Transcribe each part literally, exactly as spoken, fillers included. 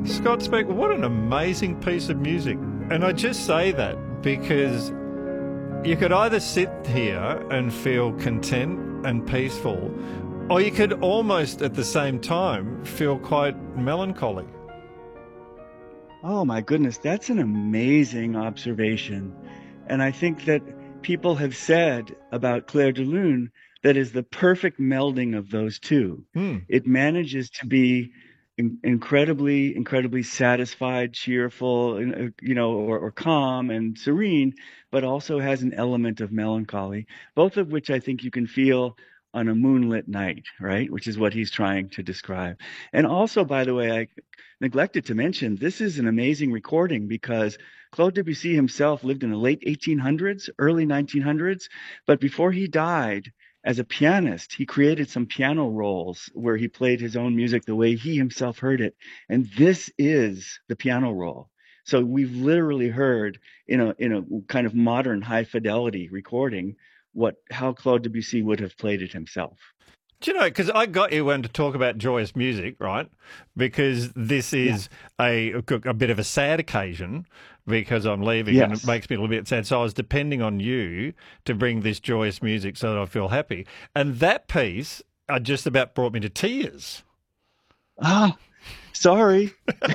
Scott Speck, what an amazing piece of music. And I just say that because you could either sit here and feel content and peaceful, or you could almost at the same time feel quite melancholy. Oh my goodness, that's an amazing observation. And I think that people have said about Clair de Lune that is the perfect melding of those two. Hmm. It manages to be in- incredibly, incredibly satisfied, cheerful, uh, you know, or, or calm and serene, but also has an element of melancholy, both of which I think you can feel on a moonlit night, right? Which is what he's trying to describe. And also, by the way, I neglected to mention, this is an amazing recording because Claude Debussy himself lived in the late eighteen hundreds, early nineteen hundreds, but before he died, as a pianist, he created some piano rolls where he played his own music the way he himself heard it. And this is the piano roll. So we've literally heard in a in a kind of modern high fidelity recording what how Claude Debussy would have played it himself. Do you know, because I got you when to talk about joyous music, right? Because this is yeah. a, a bit of a sad occasion because I'm leaving yes. and it makes me a little bit sad. So I was depending on you to bring this joyous music so that I feel happy. And that piece uh, just about brought me to tears. Ah, sorry.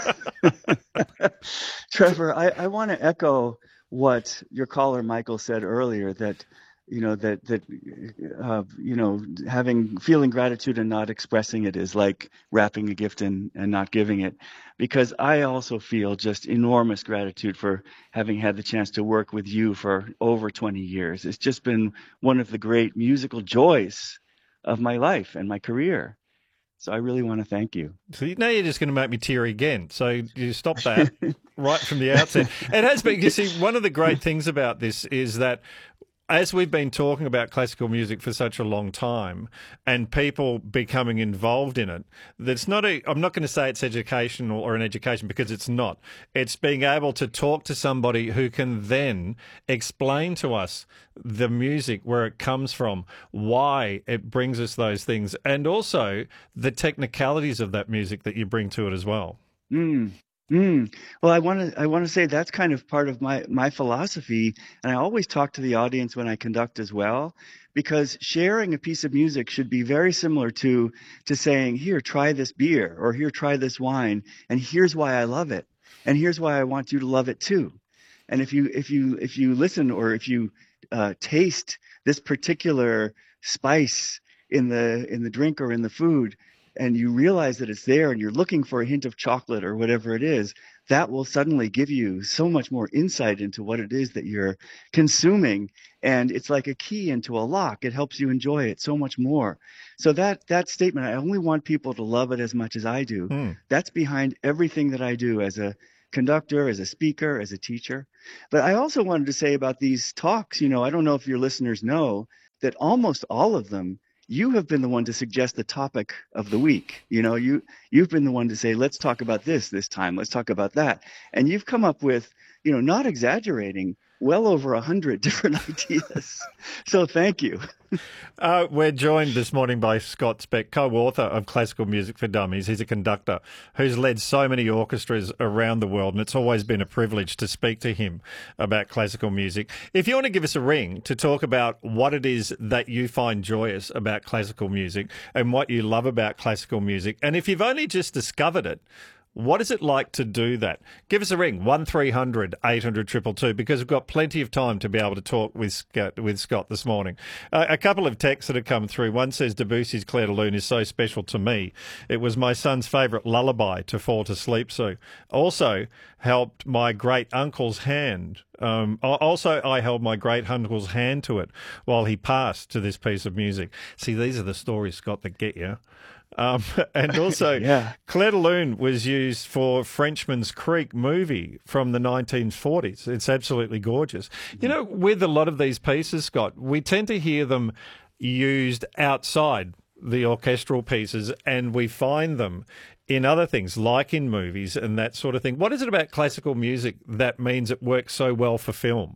Trevor, I, I want to echo what your caller Michael said earlier, that you know, that, that, uh, you know, having, feeling gratitude and not expressing it is like wrapping a gift and, and not giving it. Because I also feel just enormous gratitude for having had the chance to work with you for over twenty years. It's just been one of the great musical joys of my life and my career. So I really want to thank you. So now you're just going to make me teary again. So you stop that right from the outset. It has been, you see, one of the great things about this is that as we've been talking about classical music for such a long time and people becoming involved in it, that's not a, I'm not going to say it's educational or an education because it's not. It's being able to talk to somebody who can then explain to us the music, where it comes from, why it brings us those things, and also the technicalities of that music that you bring to it as well. Mm. Mm. Well, I want to I want to say that's kind of part of my my philosophy, and I always talk to the audience when I conduct as well, because sharing a piece of music should be very similar to to saying, here, try this beer, or here, try this wine, and here's why I love it, and here's why I want you to love it too. And if you if you if you listen or if you uh, taste this particular spice in the in the drink or in the food, and you realize that it's there and you're looking for a hint of chocolate or whatever it is, that will suddenly give you so much more insight into what it is that you're consuming. And it's like a key into a lock. It helps you enjoy it so much more. So that that statement, I only want people to love it as much as I do. Mm. That's behind everything that I do as a conductor, as a speaker, as a teacher. But I also wanted to say about these talks, you know, I don't know if your listeners know that almost all of them, you have been the one to suggest the topic of the week. You know, you, you've been the one to say, let's talk about this this time. Let's talk about that. And you've come up with, you know, not exaggerating, well over a hundred different ideas. So thank you. Uh, we're joined this morning by Scott Speck, co-author of Classical Music for Dummies. He's a conductor who's led so many orchestras around the world, and it's always been a privilege to speak to him about classical music. If you want to give us a ring to talk about what it is that you find joyous about classical music and what you love about classical music, and if you've only just discovered it, what is it like to do that? Give us a ring, one three hundred eight hundred two two two, because we've got plenty of time to be able to talk with Scott, with Scott this morning. Uh, a couple of texts that have come through. One says, Debussy's Clair de Lune is so special to me. It was my son's favourite lullaby to fall to sleep to. Also helped my great-uncle's hand. Um, also, I held my great-uncle's hand to it while he passed to this piece of music. See, these are the stories, Scott, that get you. Um, and also, yeah. Clair de Lune was used for Frenchman's Creek movie from the nineteen forties. It's absolutely gorgeous. You know, with a lot of these pieces, Scott, we tend to hear them used outside the orchestral pieces, and we find them in other things, like in movies and that sort of thing. What is it about classical music that means it works so well for film?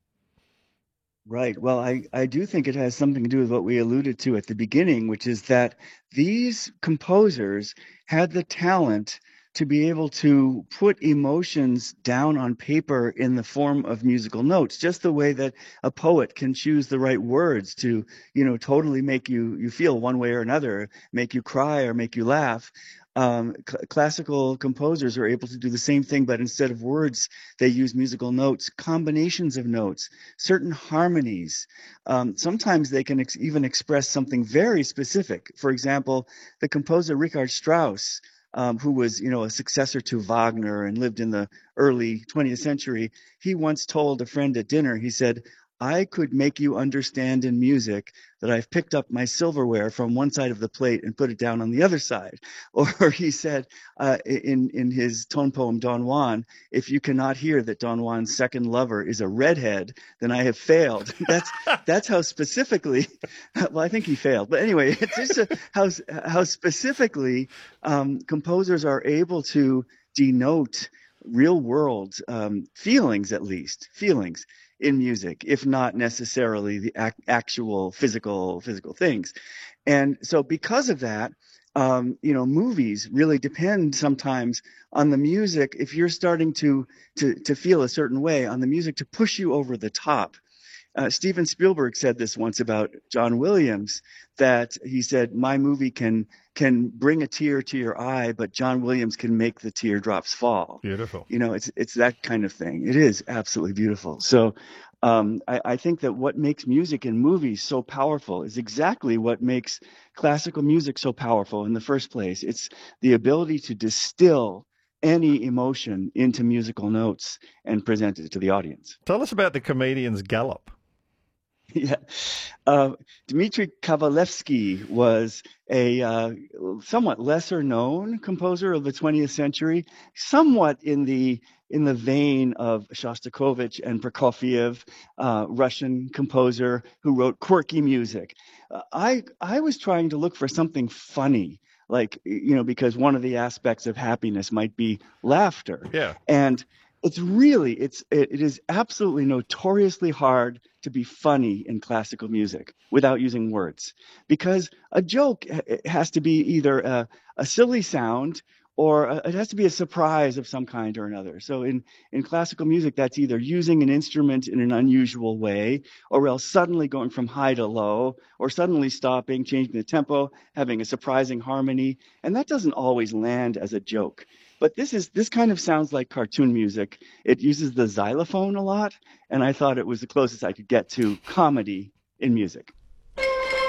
Right. Well, I, I do think it has something to do with what we alluded to at the beginning, which is that these composers had the talent to be able to put emotions down on paper in the form of musical notes, just the way that a poet can choose the right words to, you know, totally make you you feel one way or another, make you cry or make you laugh. Um, cl- classical composers are able to do the same thing, but instead of words, they use musical notes, combinations of notes, certain harmonies. Um, sometimes they can ex- even express something very specific. For example, the composer Richard Strauss, um, who was, you know, a successor to Wagner and lived in the early twentieth century, he once told a friend at dinner, he said, I could make you understand in music that I've picked up my silverware from one side of the plate and put it down on the other side. Or he said uh, in, in his tone poem, Don Juan, if you cannot hear that Don Juan's second lover is a redhead, then I have failed. That's that's how specifically, well, I think he failed. But anyway, it's just a, how, how specifically um, composers are able to denote real world um, feelings, at least feelings in music, if not necessarily the ac- actual physical physical things. And so because of that, um, you know, movies really depend sometimes on the music. If you're starting to to to feel a certain way, on the music to push you over the top. Uh, Steven Spielberg said this once about John Williams, that he said, "My movie can can bring a tear to your eye, but John Williams can make the teardrops fall." Beautiful. You know, it's it's that kind of thing. It is absolutely beautiful. So, um, I, I think that what makes music in movies so powerful is exactly what makes classical music so powerful in the first place. It's the ability to distill any emotion into musical notes and present it to the audience. Tell us about the comedian's gallop. Yeah. Uh, Dmitri Kavalevsky was a uh, somewhat lesser known composer of the twentieth century, somewhat in the in the vein of Shostakovich and Prokofiev, uh, Russian composer who wrote quirky music. Uh, I I was trying to look for something funny, like, you know, because one of the aspects of happiness might be laughter, Yeah. and it's really it's it, it is absolutely notoriously hard to be funny in classical music without using words, because a joke has to be either a, a silly sound, or a, it has to be a surprise of some kind or another. So in in classical music, that's either using an instrument in an unusual way, or else suddenly going from high to low, or suddenly stopping, changing the tempo, having a surprising harmony, and that doesn't always land as a joke. But this is this kind of sounds like cartoon music. It uses the xylophone a lot, and I thought it was the closest I could get to comedy in music.